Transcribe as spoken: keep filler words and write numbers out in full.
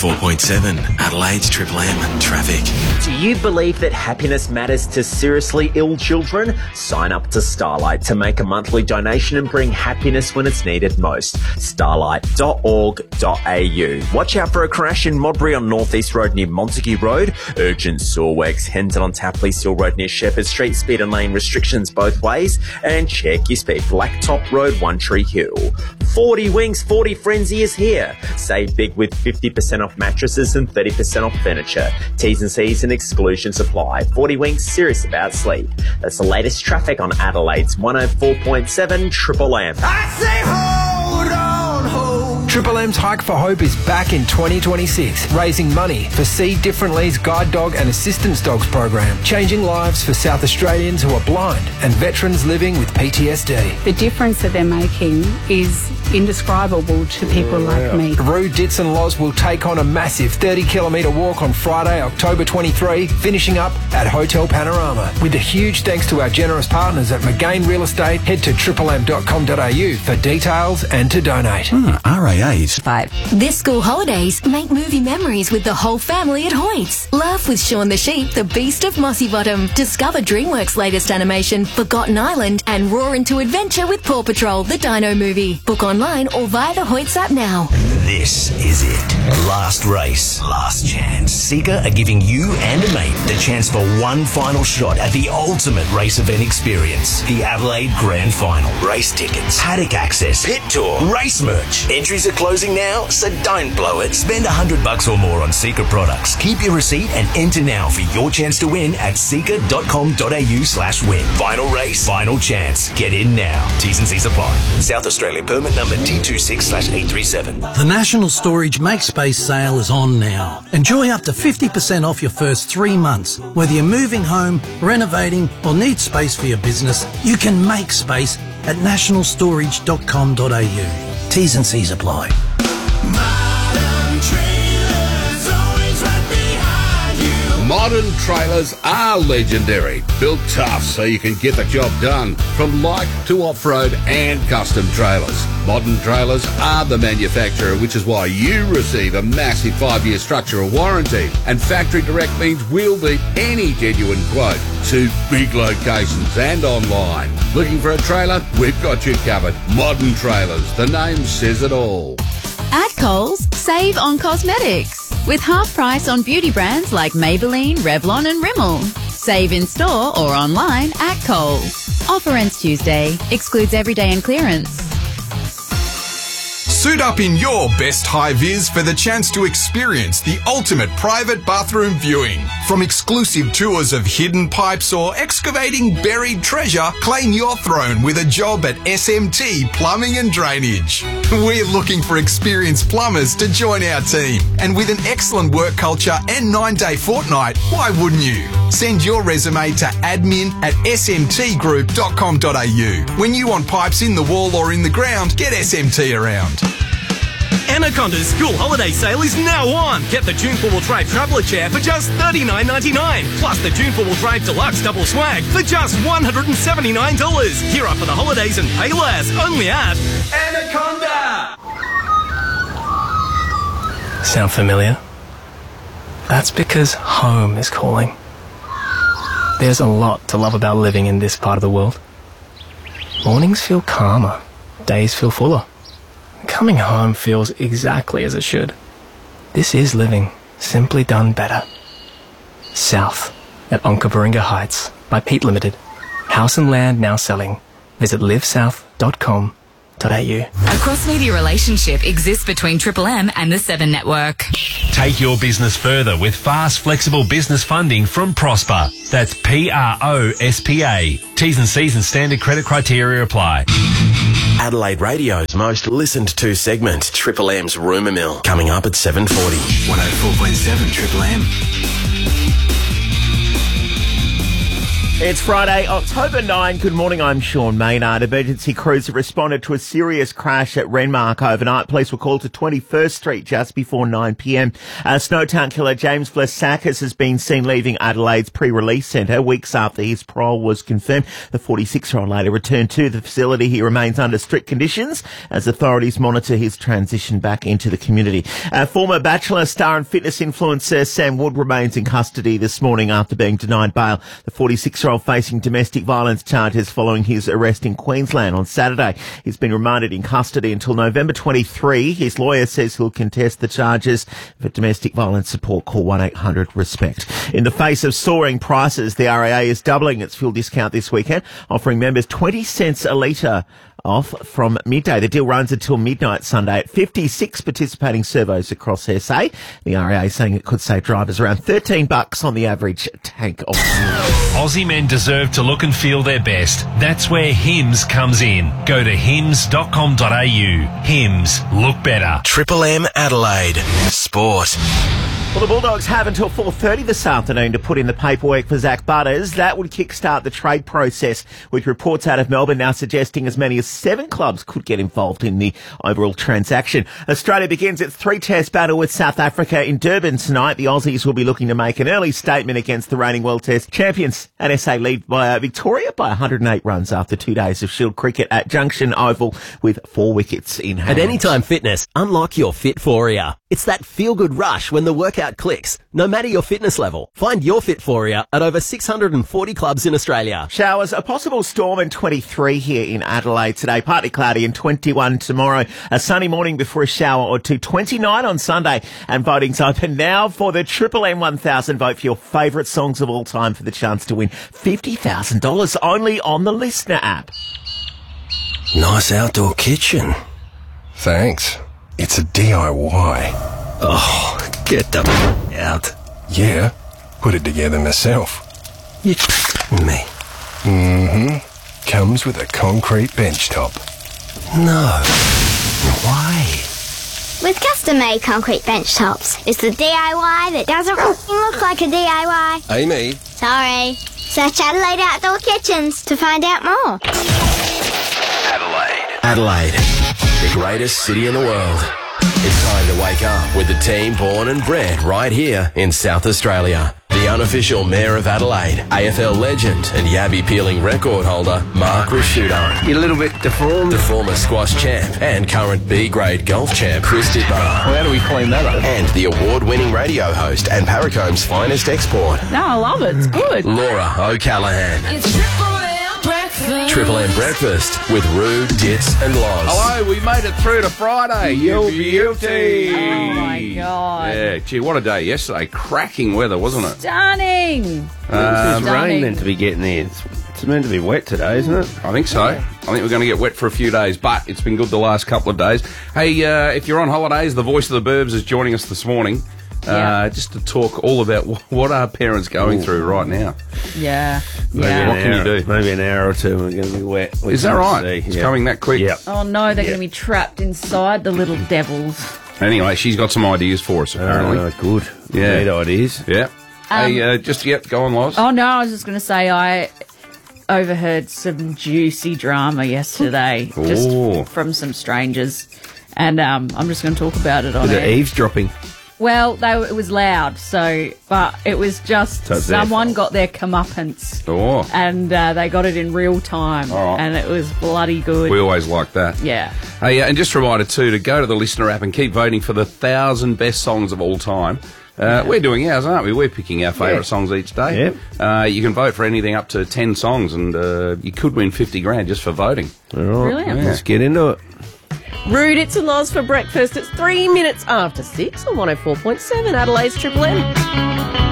four point seven, Adelaide's Triple M traffic. Do you believe that happiness matters to seriously ill children? Sign up to Starlight to make a monthly donation and bring happiness when it's needed most. starlight dot org dot a u. Watch out for a crash in Modbury on North East Road near Montague Road. Urgent sewer works, Hendon on Tapley Seal Road near Shepherd Street. Speed and lane restrictions both ways. And check your speed. Blacktop Road, One Tree Hill. forty Wings, forty Frenzy is here. Save big with fifty percent off mattresses and thirty percent off furniture. T's and C's and exclusions apply. forty Wings, serious about sleep. That's the latest traffic on Adelaide's one oh four point seven Triple M. I say hold on, hold. Triple M's Hike for Hope is back in twenty twenty-six, raising money for See Differently's Guide Dog and Assistance Dogs program, changing lives for South Australians who are blind and veterans living with P T S D. The difference that they're making is indescribable to people like me. Roo, Ditz and Loz will take on a massive thirty kilometre walk on Friday, October twenty-third, finishing up at Hotel Panorama. With a huge thanks to our generous partners at McGain Real Estate, head to triple m dot com dot a u for details and to donate. Hmm, R A A's. Five. This school holidays, make movie memories with the whole family at Hoyts. Laugh with Shaun the Sheep, the Beast of Mossy Bottom. Discover DreamWorks' latest animation, Forgotten Island, and roar into adventure with Paw Patrol, the Dino movie. Book online or via the Hoyts app now. This is it. Last race, last chance. Seeker are giving you and a mate the chance for one final shot at the ultimate race event experience. The Adelaide Grand Final. Race tickets, paddock access, pit tour, race merch. Entries are closing now, so don't blow it. Spend a hundred bucks or more on Seeker products. Keep your receipt and enter now for your chance to win at seeker dot com dot a u slash win. Final race, final chance. Get in now. T's and C's apply. South Australia permit number T twenty-six slash eight three seven. The National Storage Make Space sale is on now. Enjoy up to fifty percent off your first three months. Whether you're moving home, renovating or need space for your business, you can make space at national storage dot com dot a u. T's and C's apply. Modern Trailers, always right behind you. Modern Trailers are legendary. Built tough so you can get the job done. From light to off-road and custom trailers. Modern Trailers are the manufacturer, which is why you receive a massive five-year structural warranty. And factory direct means we'll beat any genuine quote. To big locations and online. Looking for a trailer? We've got you covered. Modern Trailers. The name says it all. At Coles, save on cosmetics. With half price on beauty brands like Maybelline, Revlon and Rimmel. Save in store or online at Coles. Offer ends Tuesday. Excludes everyday and clearance. Suit up in your best high-vis for the chance to experience the ultimate private bathroom viewing. From exclusive tours of hidden pipes or excavating buried treasure, claim your throne with a job at S M T Plumbing and Drainage. We're looking for experienced plumbers to join our team. And with an excellent work culture and nine-day fortnight, why wouldn't you? Send your resume to admin at s m t group dot com dot a u. When you want pipes in the wall or in the ground, get S M T around. Anaconda's school holiday sale is now on. Get the June four-wheel drive traveller chair for just thirty-nine ninety-nine. Plus the June four-wheel drive deluxe double swag for just one hundred seventy-nine dollars. Gear up for the holidays and pay less. Only at Anaconda. Sound familiar? That's because home is calling. There's a lot to love about living in this part of the world. Mornings feel calmer. Days feel fuller. Coming home feels exactly as it should. This is living, simply done better. South at Onkaparinga Heights by Pete Limited. House and land now selling. Visit live south dot com dot a u. A cross-media relationship exists between Triple M and the Seven Network. Take your business further with fast, flexible business funding from Prosper. That's P R O S P A. T's and C's and standard credit criteria apply. Adelaide Radio's most listened to segment, Triple M's Rumour Mill, coming up at seven forty. one oh four point seven Triple M. It's Friday, October ninth. Good morning, I'm Sean Maynard. Emergency crews have responded to a serious crash at Renmark overnight. Police were called to twenty-first Street just before nine p.m. Uh, Snowtown killer James Vlasakis has been seen leaving Adelaide's pre-release centre weeks after his parole was confirmed. The forty-six-year-old later returned to the facility. He remains under strict conditions as authorities monitor his transition back into the community. Uh, former Bachelor star and fitness influencer Sam Wood remains in custody this morning after being denied bail. The forty-six-year-old facing domestic violence charges following his arrest in Queensland on Saturday. He's been remanded in custody until November twenty-third. His lawyer says he'll contest the charges. For domestic violence support, call one eight hundred RESPECT. In the face of soaring prices, the R A A is doubling its fuel discount this weekend, offering members twenty cents a litre off from midday. The deal runs until midnight Sunday at fifty-six participating servos across S A. The R A A saying it could save drivers around thirteen bucks on the average tank of fuel. Aussie men deserve to look and feel their best. That's where Hims comes in. Go to hims dot com dot a u. Hims. Look better. Triple M Adelaide. Sport. Well, the Bulldogs have until four thirty this afternoon to put in the paperwork for Zach Butters. That would kickstart the trade process, with reports out of Melbourne now suggesting as many as seven clubs could get involved in the overall transaction. Australia begins its three-test battle with South Africa in Durban tonight. The Aussies will be looking to make an early statement against the reigning World Test champions. And S A lead by uh, Victoria by one hundred eight runs after two days of Shield cricket at Junction Oval with four wickets in hand. At Anytime Fitness, unlock your Fitforia. It's that feel-good rush when the workout clicks, no matter your fitness level. Find your Fitforia at over six hundred forty clubs in Australia. Showers, a possible storm and twenty-three here in Adelaide today. Partly cloudy and twenty-one tomorrow. A sunny morning before a shower or two. twenty-nine on Sunday. And voting's open now for the Triple M one thousand. Vote for your favourite songs of all time for the chance to win fifty thousand dollars only on the Listener app. Nice outdoor kitchen. Thanks. It's a D I Y. Oh, get them out. Yeah, put it together myself. You me. Mm-hmm. Comes with a concrete bench top. No. Why? With custom-made concrete bench tops, it's the D I Y that doesn't look like a D I Y. Amy. Sorry. Search Adelaide Outdoor Kitchens to find out more. Adelaide. Adelaide. The greatest city in the world. It's time to wake up with the team born and bred right here in South Australia. The unofficial Mayor of Adelaide, A F L legend and Yabby peeling record holder, Mark Rasciuto. You're a little bit deformed. The former squash champ and current B-grade golf champ, Chris Didbar. Well, how do we clean that up? And the award-winning radio host and Paracomb's finest export, No, I love it. It's good. Laura O'Callaghan. It's Triple M Breakfast. Triple M Breakfast with Roo, Dits and Loz. Hello, we made it through to Friday. You beauty. Oh, my God. Yeah, gee, what a day yesterday. Cracking weather, wasn't it? Stunning. Um, It's rain meant to be getting there. It's, it's meant to be wet today, isn't it? I think so. I think we're going to get wet for a few days, but it's been good the last couple of days. Hey, uh, if you're on holidays, the voice of the Burbs is joining us this morning. Yeah. Uh, just to talk all about what are parents going Ooh. through right now. Yeah. Maybe Yeah. an What can you hour- do? Maybe an hour or two and we're going to be wet. We Is that can't right? see. It's Yeah. coming that quick? Yep. Oh, no, they're Yeah. going to be trapped inside the little devils. Anyway, she's got some ideas for us, apparently. Uh, good. Yeah. Neat ideas. Yeah. Um, hey, uh, just, yep, go on, Loz. Oh, no, I was just going to say I overheard some juicy drama yesterday just Ooh. f- from some strangers. And um, I'm just going to talk about it on Was it air. eavesdropping? Well, they, it was loud, so, but it was just So it's their someone fault. got their comeuppance. Oh. And uh, they got it in real time. All right. And it was bloody good. We always like that. Yeah. Hey, uh, and just a reminder, too, to go to the Listener app and keep voting for the thousand best songs of all time. Uh, We're doing ours, aren't we? We're picking our favourite Yeah. songs each day. Yep. Uh, you can vote for anything up to ten songs, and uh, you could win fifty grand just for voting. All right. Brilliant. Yeah. Let's get into it. Rude, it's a Loz for breakfast. It's three minutes after six on one oh four point seven Adelaide's Triple M.